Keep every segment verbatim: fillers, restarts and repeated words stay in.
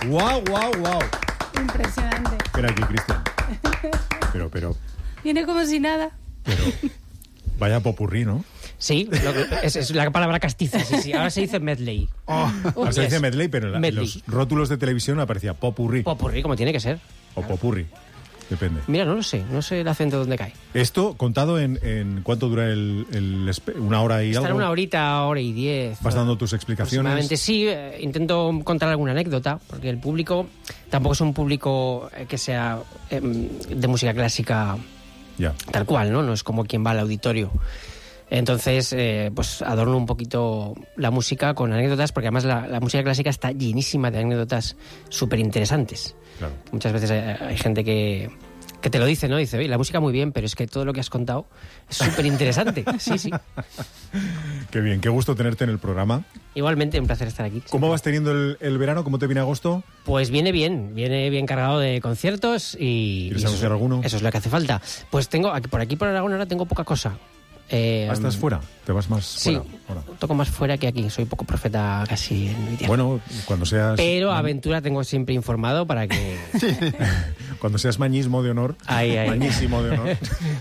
¡Guau, guau, guau! Impresionante. Espera aquí, Cristian. Pero, pero... Viene como si nada. Pero... Vaya popurrí, ¿no? Sí, lo que, es, es la palabra castiza, sí, sí. Ahora se dice medley. Oh, ahora se dice medley, pero en, la, medley. en los rótulos de televisión aparecía popurrí. Popurrí, como tiene que ser. O popurrí, depende. Mira, no lo sé, no sé el acento dónde cae. Esto, contado en, en ¿cuánto dura el, el... una hora y Estará algo? una horita, hora y diez. ¿Vas dando tus explicaciones? Aproximadamente sí, eh, intento contar alguna anécdota, porque el público tampoco es un público eh, que sea eh, de música clásica ya. Tal cual, ¿no? No es como quien va al auditorio. Entonces, eh, pues adorno un poquito la música con anécdotas, porque además la, la música clásica está llenísima de anécdotas súper interesantes. Claro. Muchas veces hay, hay gente que, que te lo dice, ¿no? Dice, oye, la música muy bien, pero es que todo lo que has contado es súper interesante. Sí, sí. Qué bien, qué gusto tenerte en el programa. Igualmente, un placer estar aquí. ¿Cómo vas teniendo el, el verano? ¿Cómo te viene agosto? Pues viene bien, viene bien cargado de conciertos y... ¿Quieres y anunciar eso, alguno? Eso es lo que hace falta. Pues tengo, aquí, por aquí por Aragón ahora tengo poca cosa. Eh, ah, ¿estás fuera? ¿Te vas más sí, fuera? Ahora. Toco más fuera que aquí. Soy poco profeta casi en mi tierra. Bueno, cuando seas... Pero Aventura tengo siempre informado para que... Sí. Cuando seas mañismo de honor. Ay, ay. Mañísimo de honor.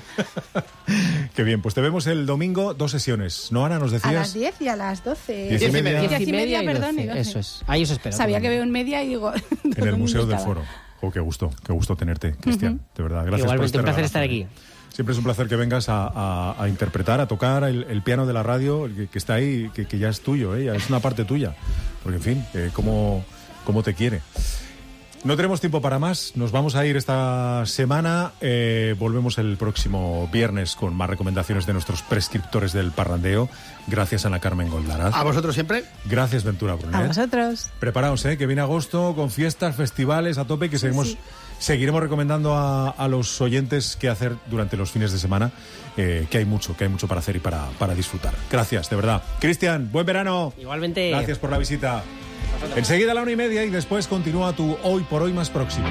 Qué bien, pues te vemos el domingo, dos sesiones. ¿No, Ana, nos decías? A las diez y a las doce. Diez y media. Diez y media, y perdón. doce. Y doce. Eso es. Ahí os espero. Sabía que veo un media y digo... En el Museo del Foro. Oh, qué gusto, qué gusto tenerte, Cristian. Uh-huh. De verdad, gracias. Igualmente, por este un placer regalazo. estar aquí. Siempre es un placer que vengas a, a, a interpretar, a tocar el, el piano de la radio, el que, que está ahí, que, que ya es tuyo, ¿eh? Ya es una parte tuya. Porque, en fin, eh, cómo, cómo te quiere. No tenemos tiempo para más, nos vamos a ir esta semana, eh, volvemos el próximo viernes con más recomendaciones de nuestros prescriptores del parrandeo. Gracias, Ana Carmen Goldaraz. A vosotros siempre. Gracias, Ventura Brunet. A vosotros. Preparaos, ¿eh? Que viene agosto con fiestas, festivales a tope, que seguimos, sí. seguiremos recomendando a, a los oyentes qué hacer durante los fines de semana, eh, que hay mucho, que hay mucho para hacer y para, para disfrutar. Gracias, de verdad. Cristian, buen verano. Igualmente. Gracias por la visita. Enseguida a la una y media y después continúa tu Hoy por Hoy más próximo.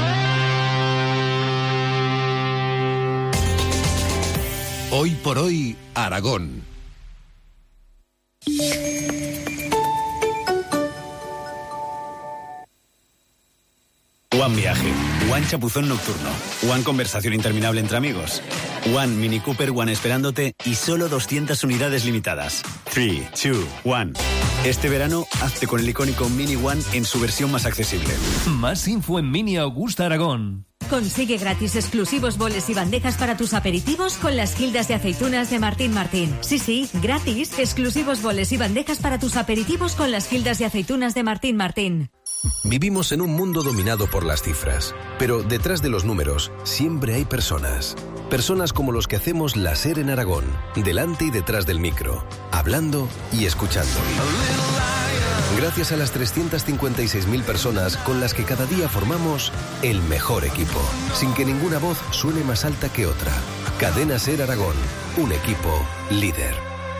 Hoy por Hoy, Aragón. One Viaje, One Chapuzón Nocturno, One Conversación Interminable entre amigos, One Mini Cooper One esperándote y solo doscientas unidades limitadas. tres, dos, uno. Este verano, hazte con el icónico Mini One en su versión más accesible. Más info en Mini Augusta Aragón. Consigue gratis exclusivos boles y bandejas para tus aperitivos con las gildas de aceitunas de Martín Martín. Sí, sí, gratis exclusivos boles y bandejas para tus aperitivos con las gildas de aceitunas de Martín Martín. Vivimos en un mundo dominado por las cifras, pero detrás de los números siempre hay personas. Personas como los que hacemos la SER en Aragón, delante y detrás del micro, hablando y escuchando. Gracias a las trescientas cincuenta y seis mil personas con las que cada día formamos el mejor equipo, sin que ninguna voz suene más alta que otra. Cadena SER Aragón, un equipo líder.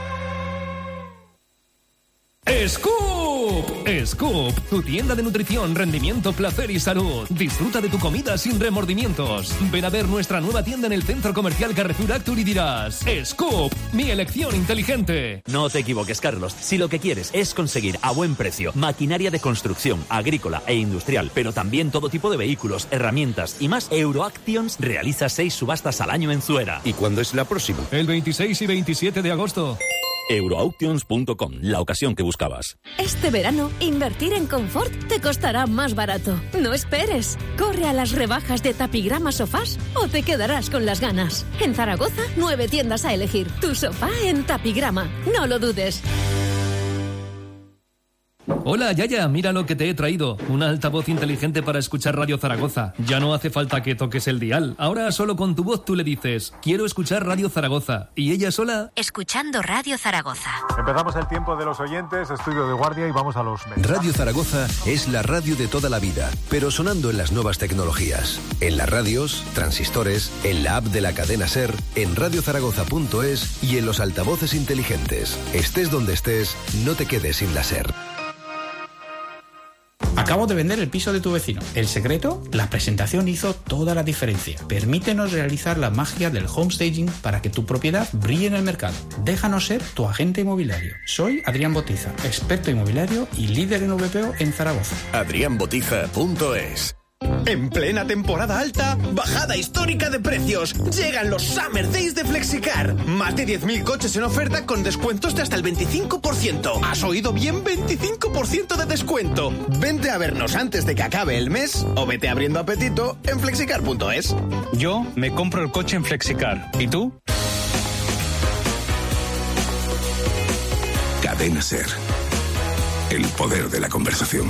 ¡Scoop! Scoop, tu tienda de nutrición, rendimiento, placer y salud. Disfruta de tu comida sin remordimientos. Ven a ver nuestra nueva tienda en el Centro Comercial Carrefour Actur y dirás: Scoop, mi elección inteligente. No te equivoques, Carlos. Si lo que quieres es conseguir a buen precio maquinaria de construcción, agrícola e industrial, pero también todo tipo de vehículos, herramientas y más, Euroactions realiza seis subastas al año en Zuera. ¿Y cuándo es la próxima? El veintiséis y veintisiete de agosto. Euroauctions punto com, la ocasión que buscabas. Este verano, invertir en confort te costará más barato. No esperes. Corre a las rebajas de Tapigrama Sofás o te quedarás con las ganas. En Zaragoza, nueve tiendas a elegir. Tu sofá en Tapigrama. No lo dudes. Hola, Yaya, mira lo que te he traído. Un altavoz inteligente para escuchar Radio Zaragoza. Ya no hace falta que toques el dial. Ahora solo con tu voz tú le dices: quiero escuchar Radio Zaragoza. Y ella sola... Escuchando Radio Zaragoza. Empezamos el tiempo de los oyentes, estudio de guardia y vamos a los medios. Radio Zaragoza es la radio de toda la vida, pero sonando en las nuevas tecnologías. En las radios, transistores, en la app de la cadena SER, en radio zaragoza punto es y en los altavoces inteligentes. Estés donde estés, no te quedes sin la SER. Acabo de vender el piso de tu vecino. ¿El secreto? La presentación hizo toda la diferencia. Permítenos realizar la magia del homestaging para que tu propiedad brille en el mercado. Déjanos ser tu agente inmobiliario. Soy Adrián Botiza, experto inmobiliario y líder en V P O en Zaragoza. adrián botiza punto es. En plena temporada alta, bajada histórica de precios. Llegan los Summer Days de Flexicar. Más de diez mil coches en oferta con descuentos de hasta el veinticinco por ciento. ¿Has oído bien? veinticinco por ciento de descuento. Vente a vernos antes de que acabe el mes o vete abriendo apetito en flexicar punto es. Yo me compro el coche en Flexicar. ¿Y tú? Cadena Ser. El poder de la conversación.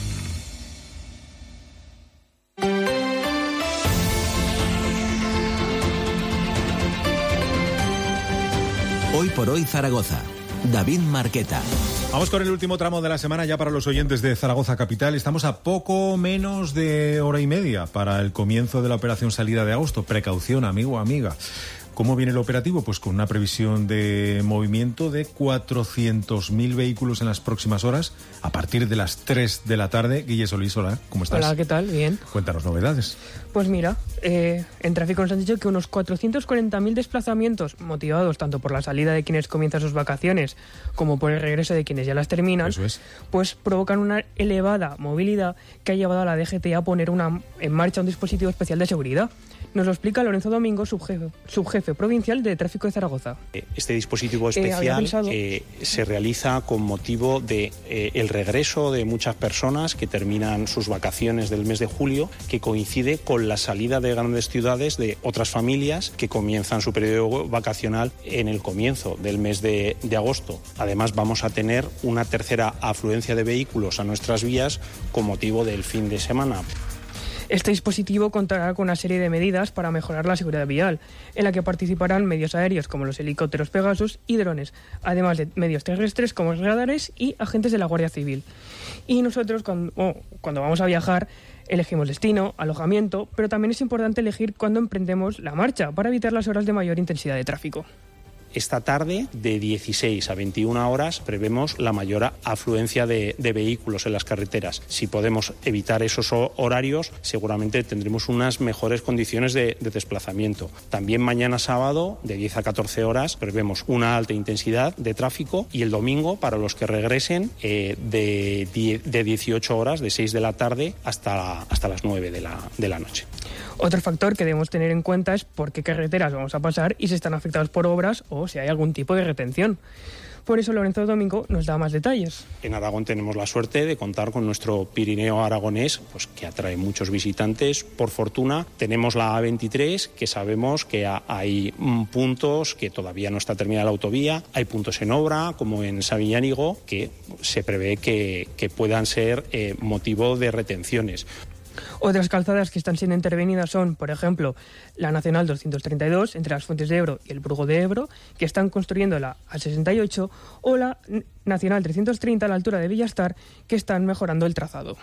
Hoy por hoy Zaragoza. David Marqueta. Vamos con el último tramo de la semana ya para los oyentes de Zaragoza Capital. Estamos a poco menos de hora y media para el comienzo de la operación salida de agosto. Precaución, amigo o amiga. ¿Cómo viene el operativo? Pues con una previsión de movimiento de cuatrocientos mil vehículos en las próximas horas, a partir de las tres de la tarde. Guille Solís, hola, ¿cómo estás? Hola, ¿qué tal? Bien. Cuéntanos novedades. Pues mira, eh, en tráfico nos han dicho que unos cuatrocientos cuarenta mil desplazamientos, motivados tanto por la salida de quienes comienzan sus vacaciones como por el regreso de quienes ya las terminan, Eso es. pues provocan una elevada movilidad que ha llevado a la D G T a poner una, en marcha un dispositivo especial de seguridad. Nos lo explica Lorenzo Domingo, subjefe, subjefe provincial de Tráfico de Zaragoza. Este dispositivo Eh, había especial pensado- eh, se realiza con motivo de eh, el regreso de muchas personas que terminan sus vacaciones del mes de julio, que coincide con la salida de grandes ciudades de otras familias que comienzan su periodo vacacional en el comienzo del mes de, de agosto. Además, vamos a tener una tercera afluencia de vehículos a nuestras vías con motivo del fin de semana. Este dispositivo contará con una serie de medidas para mejorar la seguridad vial, en la que participarán medios aéreos como los helicópteros Pegasus y drones, además de medios terrestres como radares y agentes de la Guardia Civil. Y nosotros, cuando, oh, cuando vamos a viajar, elegimos destino, alojamiento, pero también es importante elegir cuándo emprendemos la marcha para evitar las horas de mayor intensidad de tráfico. Esta tarde, de dieciséis a veintiuna horas, prevemos la mayor afluencia de, de vehículos en las carreteras. Si podemos evitar esos ho- horarios, seguramente tendremos unas mejores condiciones de, de desplazamiento. También mañana sábado, de diez a catorce horas, prevemos una alta intensidad de tráfico, y el domingo, para los que regresen, eh, de, die- de dieciocho horas, de seis de la tarde hasta, hasta las nueve de la, de la noche. Otro factor que debemos tener en cuenta es por qué carreteras vamos a pasar y si están afectados por obras o si hay algún tipo de retención. Por eso Lorenzo Domingo nos da más detalles. En Aragón tenemos la suerte de contar con nuestro Pirineo aragonés, pues que atrae muchos visitantes. Por fortuna tenemos la A veintitrés, que sabemos que ha- hay mm, puntos que todavía no está terminada la autovía, hay puntos en obra, como en Sabiñánigo, que se prevé que, que puedan ser eh, motivo de retenciones. Otras calzadas que están siendo intervenidas son, por ejemplo, la Nacional doscientos treinta y dos entre las Fuentes de Ebro y el Burgo de Ebro, que están construyendo la A sesenta y ocho, o la N- Nacional trescientos treinta a la altura de Villastar, que están mejorando el trazado.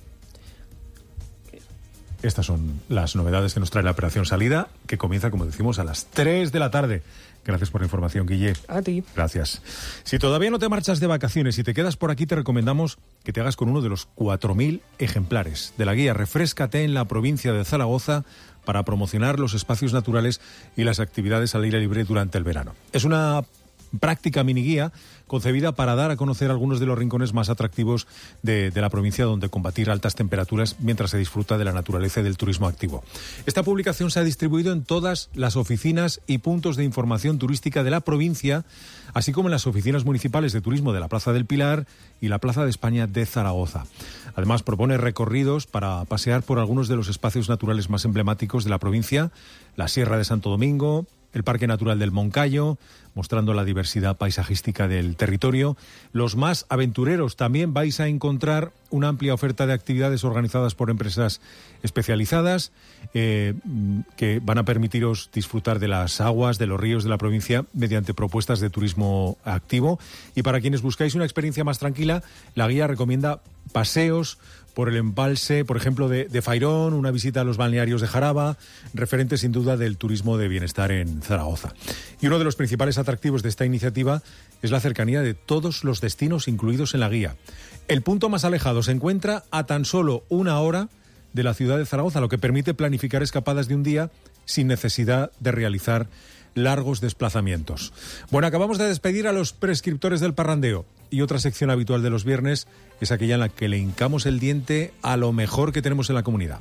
Estas son las novedades que nos trae la operación salida, que comienza, como decimos, a las tres de la tarde. Gracias por la información, Guille. A ti. Gracias. Si todavía no te marchas de vacaciones y te quedas por aquí, te recomendamos que te hagas con uno de los cuatro mil ejemplares de la guía Refréscate en la provincia de Zaragoza para promocionar los espacios naturales y las actividades al aire libre durante el verano. Es una práctica miniguía concebida para dar a conocer algunos de los rincones más atractivos de, de la provincia, donde combatir altas temperaturas mientras se disfruta de la naturaleza y del turismo activo. Esta publicación se ha distribuido en todas las oficinas y puntos de información turística de la provincia, así como en las oficinas municipales de turismo de la Plaza del Pilar y la Plaza de España de Zaragoza. Además, propone recorridos para pasear por algunos de los espacios naturales más emblemáticos de la provincia, la Sierra de Santo Domingo, el Parque Natural del Moncayo, mostrando la diversidad paisajística del territorio. Los más aventureros también vais a encontrar una amplia oferta de actividades organizadas por empresas especializadas eh, que van a permitiros disfrutar de las aguas, de los ríos de la provincia mediante propuestas de turismo activo. Y para quienes buscáis una experiencia más tranquila, la guía recomienda paseos por el embalse, por ejemplo, de, de Fairón, una visita a los balnearios de Jaraba, referente sin duda del turismo de bienestar en Zaragoza. Y uno de los principales atractivos de esta iniciativa es la cercanía de todos los destinos incluidos en la guía. El punto más alejado se encuentra a tan solo una hora de la ciudad de Zaragoza, lo que permite planificar escapadas de un día sin necesidad de realizar largos desplazamientos. Bueno, acabamos de despedir a los prescriptores del parrandeo y otra sección habitual de los viernes es aquella en la que le hincamos el diente a lo mejor que tenemos en la comunidad.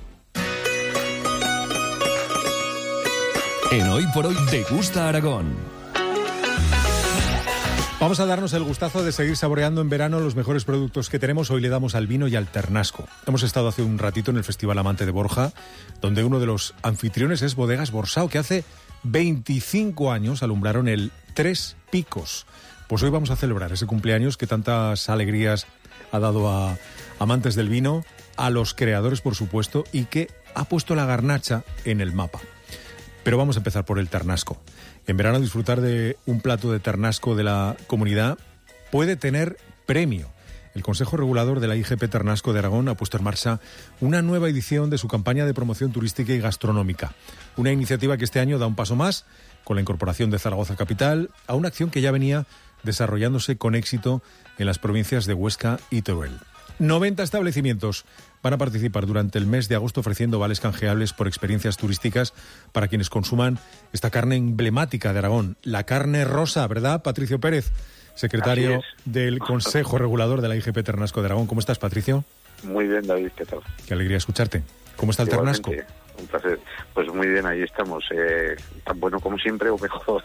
En Hoy por Hoy Degusta Aragón. Vamos a darnos el gustazo de seguir saboreando en verano los mejores productos que tenemos. Hoy le damos al vino y al ternasco. Hemos estado hace un ratito en el Festival Amante de Borja, donde uno de los anfitriones es Bodegas Borsao, que hace veinticinco años alumbraron el Tres Picos. Pues hoy vamos a celebrar ese cumpleaños que tantas alegrías ha dado a amantes del vino, a los creadores, por supuesto, y que ha puesto la garnacha en el mapa. Pero vamos a empezar por el ternasco. En verano disfrutar de un plato de ternasco de la comunidad puede tener premio. El Consejo Regulador de la I G P Ternasco de Aragón ha puesto en marcha una nueva edición de su campaña de promoción turística y gastronómica. Una iniciativa que este año da un paso más con la incorporación de Zaragoza Capital a una acción que ya venía desarrollándose con éxito en las provincias de Huesca y Teruel. noventa establecimientos van a participar durante el mes de agosto ofreciendo vales canjeables por experiencias turísticas para quienes consuman esta carne emblemática de Aragón, la carne rosa, ¿verdad, Patricio Pérez? Secretario del Consejo Regulador de la I G P Ternasco de Aragón. ¿Cómo estás, Patricio? Muy bien, David, ¿qué tal? Qué alegría escucharte. ¿Cómo está el Igualmente, ternasco? Un placer. Pues muy bien, ahí estamos. Eh, tan bueno como siempre o mejor.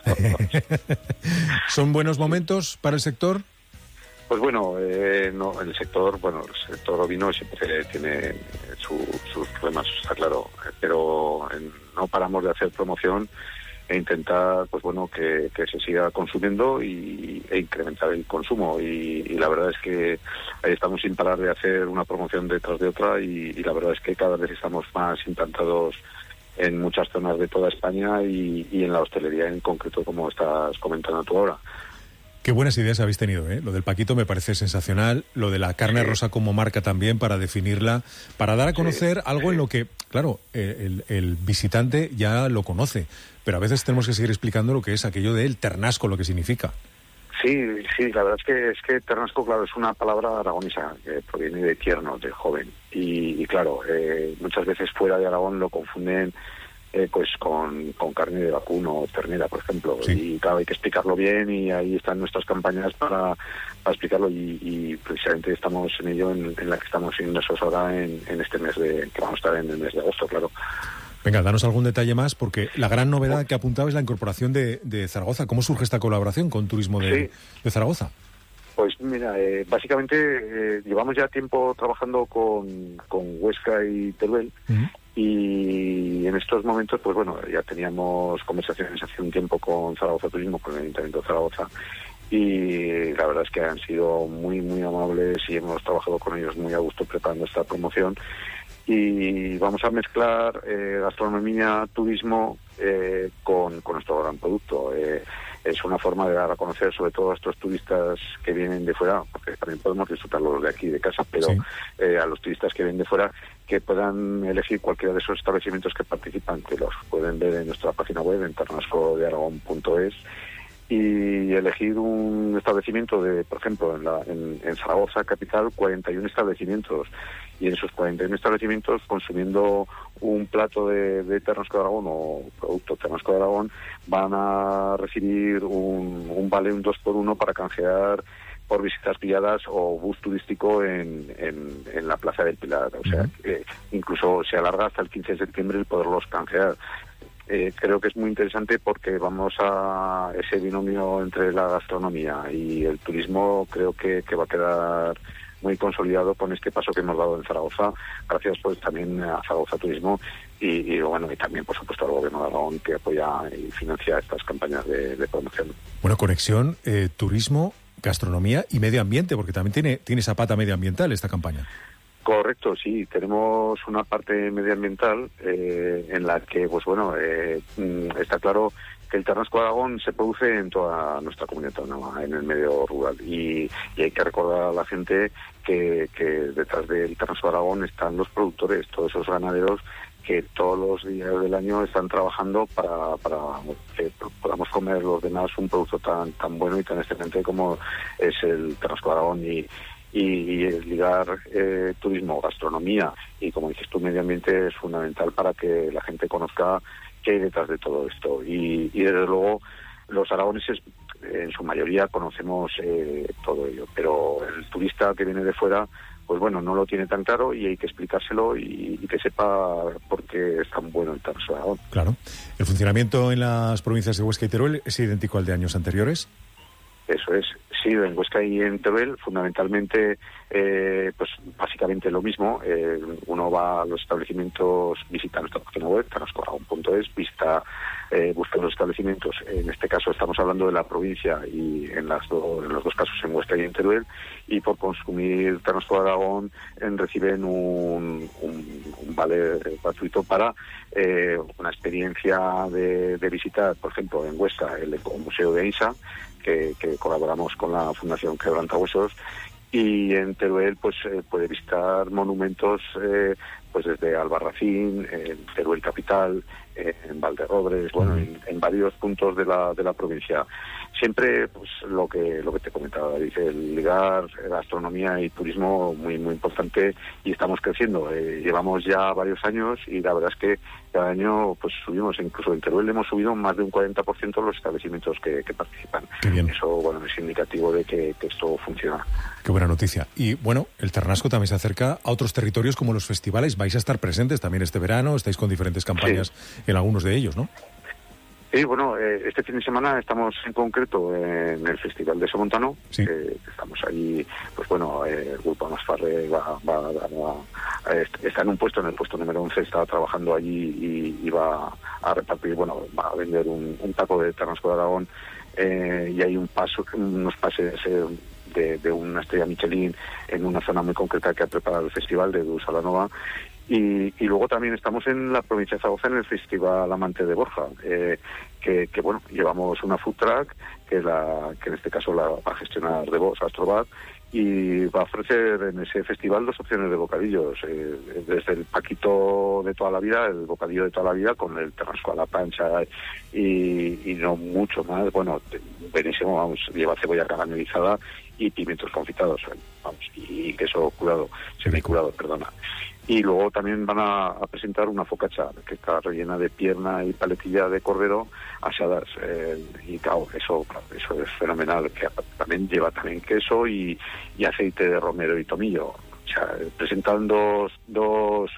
¿Son buenos momentos para el sector? Pues bueno, eh, no, el sector, bueno, el sector ovino siempre tiene su, sus problemas, está claro, pero eh, no paramos de hacer promoción e intentar, pues bueno, que, que se siga consumiendo y, e incrementar el consumo. Y, y la verdad es que ahí estamos sin parar de hacer una promoción detrás de otra y, y la verdad es que cada vez estamos más implantados en muchas zonas de toda España y, y en la hostelería en concreto, como estás comentando tú ahora. Qué buenas ideas habéis tenido, ¿eh? Lo del Paquito me parece sensacional, lo de la carne sí. rosa como marca también para definirla, para dar a conocer sí. algo sí. en lo que, claro, el, el visitante ya lo conoce, pero a veces tenemos que seguir explicando lo que es aquello del ternasco, lo que significa. Sí, sí, la verdad es que es que ternasco, claro, es una palabra aragonesa, que proviene de tierno, de joven, y, y claro, eh, muchas veces fuera de Aragón lo confunden Eh, pues con, con carne de vacuno o ternera, por ejemplo. Sí. Y claro, hay que explicarlo bien y ahí están nuestras campañas para, para explicarlo y, y precisamente estamos en ello, en, en la que estamos inmersos ahora en, en este mes de, que vamos a estar en el mes de agosto, claro. Venga, danos algún detalle más, porque la gran novedad que apuntaba es la incorporación de, de Zaragoza. ¿Cómo surge esta colaboración con Turismo de, sí. de Zaragoza? Pues mira, eh, básicamente eh, llevamos ya tiempo trabajando con, con Huesca y Teruel, uh-huh. y en estos momentos, pues bueno, ya teníamos conversaciones hace un tiempo con Zaragoza Turismo, con el Ayuntamiento de Zaragoza, y la verdad es que han sido muy, muy amables y hemos trabajado con ellos muy a gusto preparando esta promoción. Y vamos a mezclar eh, gastronomía, turismo eh, con, con nuestro gran producto. Eh, es una forma de dar a conocer sobre todo a estos turistas que vienen de fuera, porque también podemos disfrutarlos de aquí de casa, pero sí. eh, a los turistas que vienen de fuera, que puedan elegir cualquiera de esos establecimientos que participan, que los pueden ver en nuestra página web, en ternasco de aragón punto es, y elegir un establecimiento de, por ejemplo, en, la, en, en Zaragoza capital, cuarenta y uno establecimientos, y en esos cuarenta y uno establecimientos, consumiendo un plato de, de Ternasco de Aragón o producto Ternasco de Aragón, van a recibir un, un vale, un dos por uno para canjear por visitas guiadas o bus turístico en, en, en la Plaza del Pilar. O sea, que incluso se alarga hasta el quince de septiembre el poderlos canjear. Eh, creo que es muy interesante porque vamos a ese binomio entre la gastronomía y el turismo, creo que, que va a quedar muy consolidado con este paso que hemos dado en Zaragoza, gracias pues también a Zaragoza Turismo y, y bueno, y también por supuesto al Gobierno de Aragón, que apoya y financia estas campañas de, de promoción. Bueno, conexión, eh, turismo, gastronomía y medio ambiente, porque también tiene, tiene esa pata medioambiental esta campaña. Correcto, sí, tenemos una parte medioambiental eh, en la que, pues bueno, eh, está claro que el Ternasco de Aragón se produce en toda nuestra comunidad autónoma, en el medio rural. Y, y hay que recordar a la gente que, que detrás del Ternasco de Aragón están los productores, todos esos ganaderos que todos los días del año están trabajando para, para que podamos comer los demás un producto tan tan bueno y tan excelente como es el Ternasco de Aragón. Y, y, y ligar eh, turismo, gastronomía y, como dices tú, medio ambiente es fundamental para que la gente conozca qué hay detrás de todo esto. Y, y desde luego los aragoneses en su mayoría conocemos eh, todo ello, pero el turista que viene de fuera, pues bueno, no lo tiene tan claro y hay que explicárselo y, y que sepa por qué es tan bueno el Ternasco de Aragón. Claro. ¿El funcionamiento en las provincias de Huesca y Teruel es idéntico al de años anteriores? Eso es, sí, en Huesca y en Teruel fundamentalmente, eh, pues básicamente lo mismo. Eh, uno va a los establecimientos, visita nuestra página web, ternasco aragón punto es, visita, eh, busca los establecimientos. En este caso estamos hablando de la provincia y en, las do, en los dos casos en Huesca y en Teruel, y por consumir Ternasco de Aragón eh, reciben un, un, un vale gratuito para eh, una experiencia de, de visitar, por ejemplo, en Huesca el Ecomuseo de Eisa, Que, que colaboramos con la Fundación Quebrantahuesos, y en Teruel pues eh, puede visitar monumentos eh, pues desde Albarracín, en Teruel capital, eh, en Valderrobres, bueno, en, en varios puntos de la de la provincia. Siempre pues lo que lo que te comentaba, David, el ligar gastronomía y turismo muy muy importante, y estamos creciendo. Eh, llevamos ya varios años y la verdad es que cada año pues subimos, incluso en Teruel hemos subido más de un cuarenta por ciento los establecimientos que, que participan. Qué bien. Eso, bueno, es indicativo de que, que esto funciona. Qué buena noticia. Y bueno, el Ternasco también se acerca a otros territorios como los festivales. Vais a estar presentes también este verano, estáis con diferentes campañas sí. en algunos de ellos, ¿no? Sí, bueno, eh, este fin de semana estamos en concreto en el Festival de Somontano. Sí. Eh, estamos allí, pues bueno, eh, el grupo Amasfarre va, va, va, va, eh, está en un puesto, en el puesto número once, está trabajando allí y, y va a repartir, bueno, va a vender un, un taco de Ternasco de Aragón, eh, y hay un paso, unos pases eh, de, de una estrella Michelin en una zona muy concreta que ha preparado el festival de Dusalanova. Y, y luego también estamos en la provincia de Zaragoza en el Festival Amante de Borja, eh, que, que bueno, llevamos una food truck que, la, que en este caso la va a gestionar de Vos Astrobat, y va a ofrecer en ese festival dos opciones de bocadillos, eh, desde el paquito de toda la vida, el bocadillo de toda la vida con el Ternasco a la plancha y, y no mucho más. Bueno, buenísimo, vamos, lleva cebolla caramelizada y pimientos confitados, vamos, y queso curado, semicurado, perdona. Y luego también van a, a presentar una focaccia que está rellena de pierna y paletilla de cordero asadas, eh, y claro, eso, eso es fenomenal, que también lleva también queso y, y aceite de romero y tomillo. O sea, presentan dos, dos,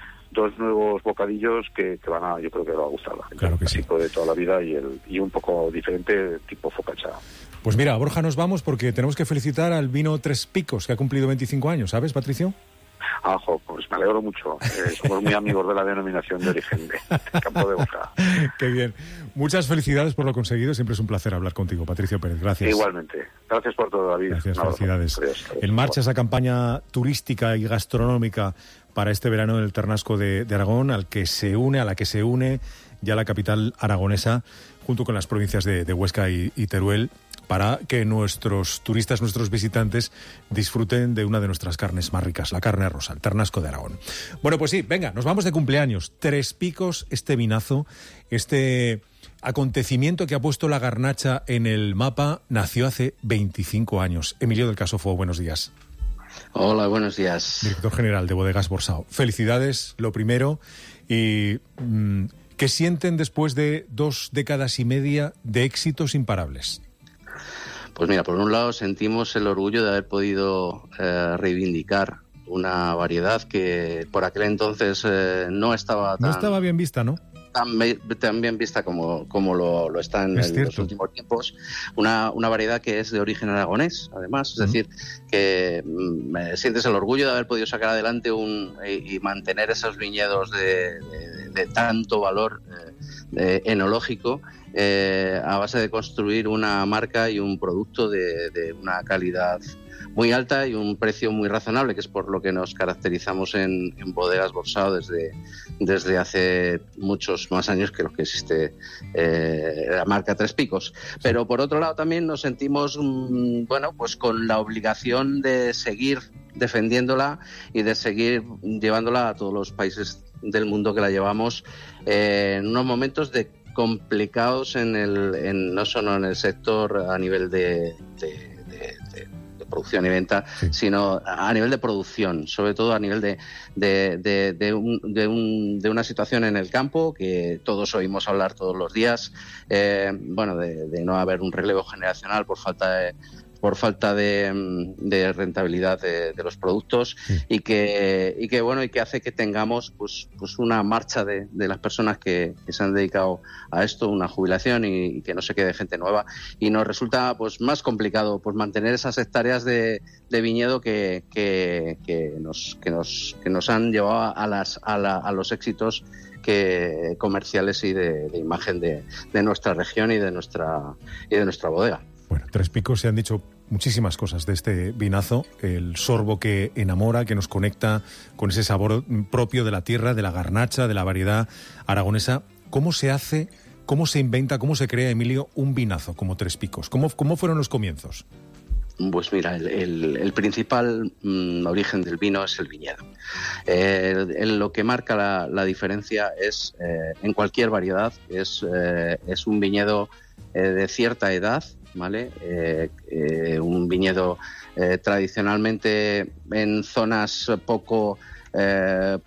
dos nuevos bocadillos que, que van a, yo creo que le va a gustar a la gente. Claro que sí. El tipo de toda la vida y, el, y un poco diferente, tipo focaccia. Pues mira, a Borja nos vamos porque tenemos que felicitar al vino Tres Picos, que ha cumplido veinticinco años, ¿sabes, Patricio? Ah, jo, pues me alegro mucho. Eh, somos muy amigos de la denominación de origen de Campo de Borja. Qué bien. Muchas felicidades por lo conseguido. Siempre es un placer hablar contigo, Patricio Pérez. Gracias. Igualmente. Gracias por todo, David. Gracias, no, felicidades. Adiós, adiós. En marcha esa campaña turística y gastronómica para este verano del Ternasco de, de Aragón, al que se une, a la que se une ya la capital aragonesa, junto con las provincias de, de Huesca y, y Teruel, para que nuestros turistas, nuestros visitantes, disfruten de una de nuestras carnes más ricas, la carne rosa, el Ternasco de Aragón. Bueno, pues sí, venga, nos vamos de cumpleaños. Tres Picos, este vinazo, este acontecimiento que ha puesto la garnacha en el mapa, nació hace veinticinco años. Emilio del Casofo, buenos días. Hola, buenos días. Director general de Bodegas Borsao. Felicidades, lo primero. Y mmm, ¿qué sienten después de dos décadas y media de éxitos imparables? Pues mira, por un lado sentimos el orgullo de haber podido eh, reivindicar una variedad que por aquel entonces eh, no estaba tan... No estaba bien vista, ¿no? Tan, tan bien vista como, como lo, lo está en, en los últimos tiempos. Una, una variedad que es de origen aragonés, además. Es uh-huh. decir, que mm, sientes el orgullo de haber podido sacar adelante un, y, y mantener esos viñedos de, de, de tanto valor eh, de, enológico, Eh, a base de construir una marca y un producto de, de una calidad muy alta y un precio muy razonable, que es por lo que nos caracterizamos en, en Bodegas Borsao desde, desde hace muchos más años que lo que existe eh, la marca Tres Picos. Pero por otro lado también nos sentimos, mmm, bueno, pues con la obligación de seguir defendiéndola y de seguir llevándola a todos los países del mundo que la llevamos eh, en unos momentos de complicados en el en, no solo en el sector a nivel de, de, de, de, de producción y venta, sí. sino a nivel de producción, sobre todo a nivel de de, de, de, un, de, un, de una situación en el campo que todos oímos hablar todos los días, eh, bueno, de, de no haber un relevo generacional por falta de por falta de, de rentabilidad de, de los productos sí. y que y que bueno y que hace que tengamos pues pues una marcha de, de las personas que, que se han dedicado a esto, una jubilación y, y que no se quede gente nueva, y nos resulta pues más complicado pues mantener esas hectáreas de, de viñedo que, que, que nos que nos que nos han llevado a las a, la, a los éxitos que comerciales y de, de imagen de, de nuestra región y de nuestra y de nuestra bodega. Bueno, Tres Picos, se han dicho muchísimas cosas de este vinazo, el sorbo que enamora, que nos conecta con ese sabor propio de la tierra, de la garnacha, de la variedad aragonesa. ¿Cómo se hace, cómo se inventa, cómo se crea, Emilio, un vinazo como Tres Picos? ¿Cómo, cómo fueron los comienzos? Pues mira, el, el, el principal mmm, origen del vino es el viñedo. Eh, el, lo que marca la, la diferencia es, eh, en cualquier variedad, es, eh, es un viñedo eh, de cierta edad, ¿vale? Eh, eh, un viñedo eh, tradicionalmente en zonas poco eh,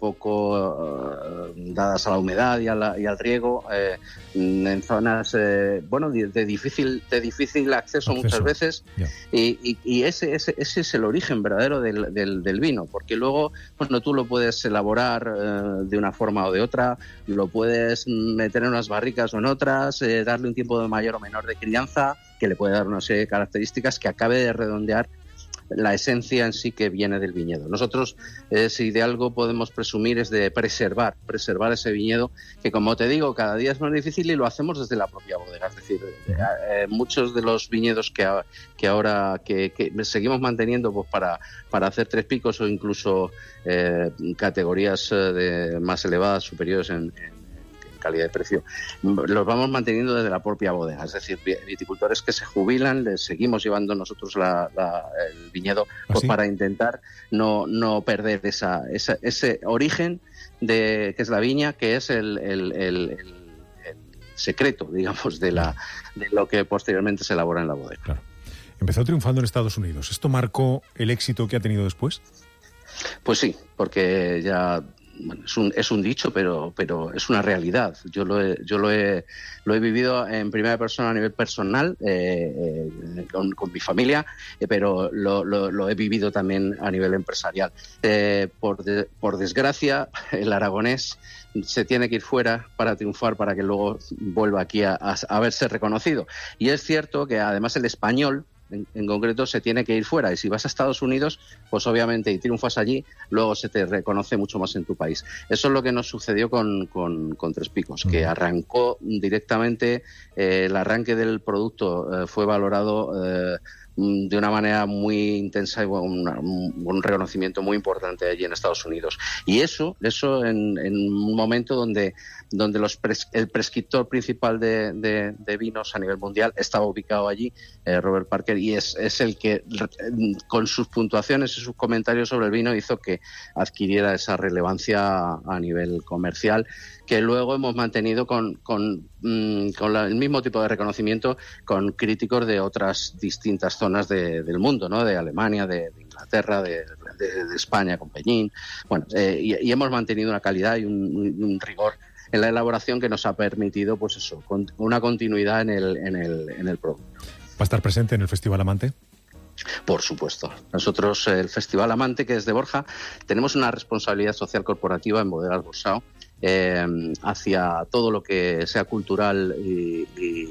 poco eh, dadas a la humedad y, a la, y al riego, eh, en zonas eh, bueno de, de difícil de difícil acceso, acceso. muchas veces yeah. y, y, y ese, ese ese es el origen verdadero del, del, del vino, porque luego bueno tú lo puedes elaborar eh, de una forma o de otra, lo puedes meter en unas barricas o en otras, eh, darle un tiempo de mayor o menor de crianza que le puede dar una serie de características que acabe de redondear la esencia en sí que viene del viñedo. Nosotros, eh, si de algo podemos presumir, es de preservar, preservar ese viñedo, que como te digo, cada día es más difícil y lo hacemos desde la propia bodega. Es decir, eh, muchos de los viñedos que, a, que ahora que, que seguimos manteniendo pues para, para hacer Tres Picos o incluso eh, categorías de más elevadas, superiores en, en calidad de precio, los vamos manteniendo desde la propia bodega, es decir, viticultores que se jubilan, les seguimos llevando nosotros la, la, el viñedo pues ¿Ah, sí? para intentar no, no perder esa, esa, ese origen de que es la viña, que es el, el, el, el, el secreto, digamos, de, la, de lo que posteriormente se elabora en la bodega. Claro. Empezó triunfando en Estados Unidos. ¿Esto marcó el éxito que ha tenido después? Pues sí, porque ya... Bueno, es un es un dicho, pero pero es una realidad. Yo lo he, yo lo he lo he vivido en primera persona a nivel personal eh, eh, con, con mi familia, eh, pero lo, lo, lo he vivido también a nivel empresarial. Eh, por de, por desgracia, el aragonés se tiene que ir fuera para triunfar, para que luego vuelva aquí a, a, a verse reconocido. Y es cierto que además el español En, en concreto se tiene que ir fuera, y si vas a Estados Unidos pues obviamente y triunfas allí, luego se te reconoce mucho más en tu país. Eso es lo que nos sucedió con, con, con Tres Picos, que arrancó directamente, eh, el arranque del producto eh, fue valorado eh, de una manera muy intensa y un, un reconocimiento muy importante allí en Estados Unidos. Y eso, eso en, en un momento donde, donde los pres, el prescriptor principal de, de, de vinos a nivel mundial estaba ubicado allí, eh, Robert Parker, y es, es el que con sus puntuaciones y sus comentarios sobre el vino hizo que adquiriera esa relevancia a nivel comercial, que luego hemos mantenido con, con, con la, el mismo tipo de reconocimiento con críticos de otras distintas zonas de, del mundo, ¿no? De Alemania, de, de Inglaterra, de, de, de España, con Peñín. Bueno, eh, y, y hemos mantenido una calidad y un, un rigor en la elaboración que nos ha permitido, pues eso, con una continuidad en el, en el, en el producto. ¿Va a estar presente en el Festival Amante? Por supuesto. Nosotros, el Festival Amante, que es de Borja, tenemos una responsabilidad social corporativa en Bodegas Borsao, eh, hacia todo lo que sea cultural y, y,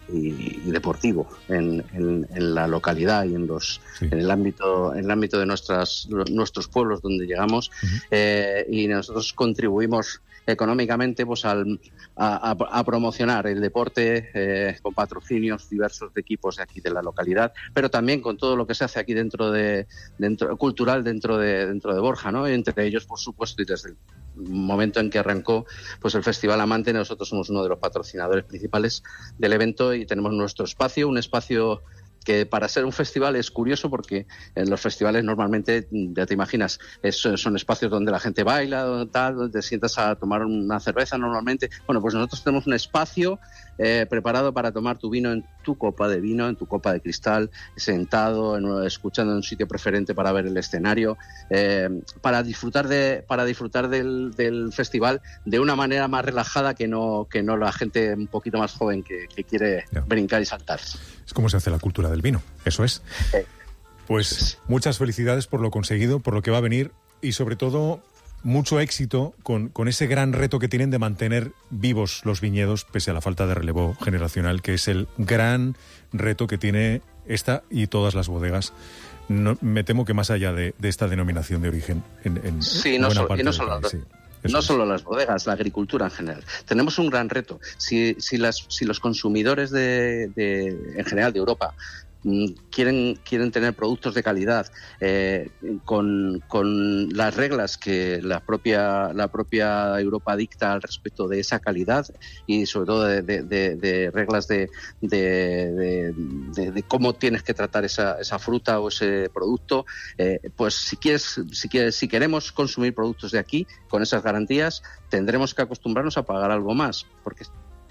y, y deportivo en, en, en la localidad y en los sí. en el ámbito en el ámbito de nuestras nuestros pueblos donde llegamos. Uh-huh. eh, y nosotros contribuimos económicamente pues al, a, a, a promocionar el deporte eh, con patrocinios diversos de equipos de aquí de la localidad, pero también con todo lo que se hace aquí dentro de dentro cultural dentro de dentro de Borja, ¿no? Entre ellos, por supuesto, y desde el momento en que arrancó pues el Festival Amante, nosotros somos uno de los patrocinadores principales del evento y tenemos nuestro espacio, un espacio que para ser un festival es curioso porque en los festivales normalmente, ya te imaginas, es, son espacios donde la gente baila, tal, donde te sientas a tomar una cerveza normalmente. Bueno, pues nosotros tenemos un espacio eh, preparado para tomar tu vino en tu copa de vino, en tu copa de cristal, sentado, en, escuchando en un sitio preferente para ver el escenario, eh, para disfrutar de para disfrutar del, del festival de una manera más relajada que no que no la gente un poquito más joven que, que quiere yeah. brincar y saltar. Es como se hace la cultura del vino, eso es. Pues muchas felicidades por lo conseguido, por lo que va a venir y sobre todo mucho éxito con, con ese gran reto que tienen de mantener vivos los viñedos pese a la falta de relevo generacional, que es el gran reto que tiene esta y todas las bodegas. No, me temo que más allá de, de esta denominación de origen. En, en sí, no, so, y no solo... País, sí. Eso no solo las bodegas, la agricultura en general. Tenemos un gran reto. Si, si, las, si los consumidores de, de, en general de Europa quieren quieren tener productos de calidad eh, con, con las reglas que la propia la propia Europa dicta al respecto de esa calidad y sobre todo de, de, de, de reglas de de, de, de de cómo tienes que tratar esa, esa fruta o ese producto, eh, pues si quieres si quieres si queremos consumir productos de aquí con esas garantías tendremos que acostumbrarnos a pagar algo más porque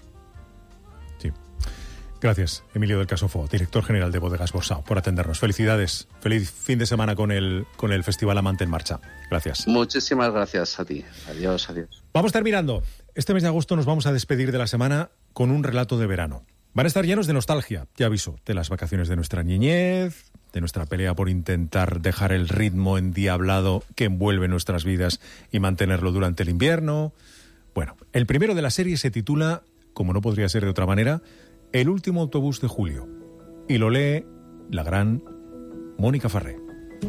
Gracias, Emilio del Casofo, director general de Bodegas Borsao, por atendernos. Felicidades. Feliz fin de semana con el, con el Festival Amante en marcha. Gracias. Muchísimas gracias a ti. Adiós, adiós. Vamos terminando. Este mes de agosto nos vamos a despedir de la semana con un relato de verano. Van a estar llenos de nostalgia, ya aviso, de las vacaciones de nuestra niñez, de nuestra pelea por intentar dejar el ritmo endiablado que envuelve nuestras vidas y mantenerlo durante el invierno. Bueno, el primero de la serie se titula, como no podría ser de otra manera, El último autobús de julio, y lo lee la gran Mónica Farré.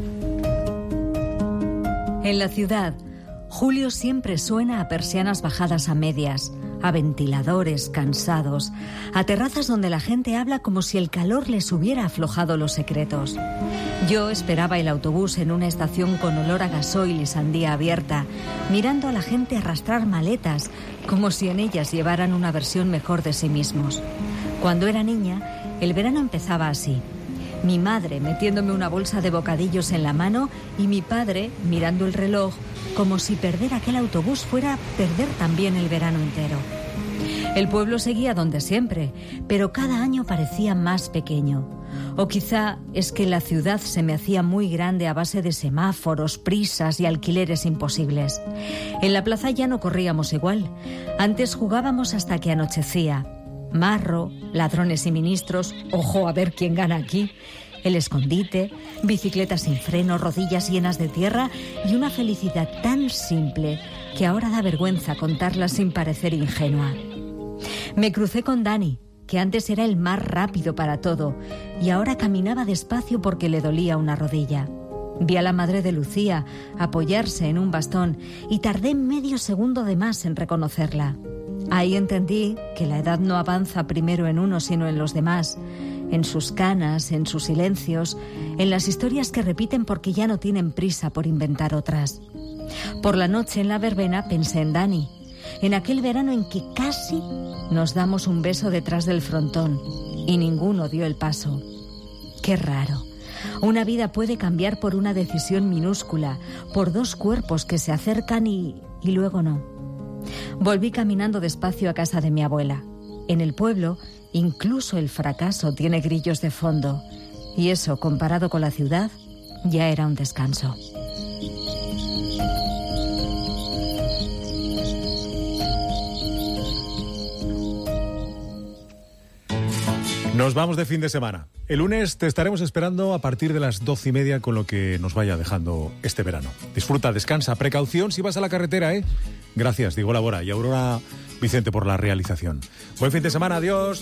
En la ciudad, julio siempre suena a persianas bajadas a medias, a ventiladores cansados, a terrazas donde la gente habla como si el calor les hubiera aflojado los secretos. Yo esperaba el autobús en una estación con olor a gasoil y sandía abierta, mirando a la gente arrastrar maletas, como si en ellas llevaran una versión mejor de sí mismos. Cuando era niña, el verano empezaba así. Mi madre metiéndome una bolsa de bocadillos en la mano y mi padre mirando el reloj como si perder aquel autobús fuera perder también el verano entero. El pueblo seguía donde siempre, pero cada año parecía más pequeño. O quizá es que la ciudad se me hacía muy grande a base de semáforos, prisas y alquileres imposibles. En la plaza ya no corríamos igual. Antes jugábamos hasta que anochecía. Marro, ladrones y ministros, ojo a ver quién gana aquí, el escondite, bicicletas sin freno, rodillas llenas de tierra y una felicidad tan simple que ahora da vergüenza contarla sin parecer ingenua. Me crucé con Dani, que antes era el más rápido para todo y ahora caminaba despacio porque le dolía una rodilla. Vi a la madre de Lucía apoyarse en un bastón y tardé medio segundo de más en reconocerla. Ahí entendí que la edad no avanza primero en uno sino en los demás, en sus canas, en sus silencios, en las historias que repiten porque ya no tienen prisa por inventar otras. Por la noche en la verbena pensé en Dani, en aquel verano en que casi nos damos un beso detrás del frontón y ninguno dio el paso. Qué raro. Una vida puede cambiar por una decisión minúscula, por dos cuerpos que se acercan y, y luego no. Volví caminando despacio a casa de mi abuela. En el pueblo, incluso el fracaso tiene grillos de fondo, y eso, comparado con la ciudad, ya era un descanso. Nos vamos de fin de semana. El lunes te estaremos esperando a partir de las doce y media con lo que nos vaya dejando este verano. Disfruta, descansa, precaución si vas a la carretera, ¿eh? Gracias, Diego Labora y Aurora Vicente por la realización. Buen fin de semana, adiós.